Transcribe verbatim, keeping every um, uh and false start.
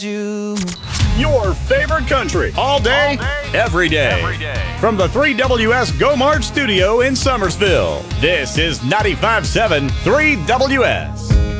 You. Your favorite country. All day, All day, every day. every day. From the three W S Go Mart studio in Summersville, this is ninety-five point seven three W S.